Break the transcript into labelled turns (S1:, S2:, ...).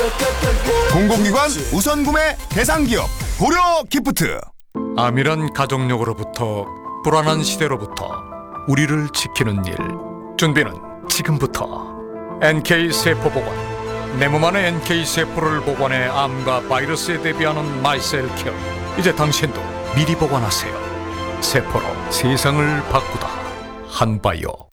S1: 공공기관 우선구매 대상기업 고려기프트.
S2: 암이란 가족력으로부터 불안한 시대로부터 우리를 지키는 일, 준비는 지금부터. NK세포보건, 내 몸 안에 NK세포를 보관해 암과 바이러스에 대비하는 마이셀케어. 이제 당신도 미리 보관하세요. 세포로 세상을 바꾸다. 한바이오.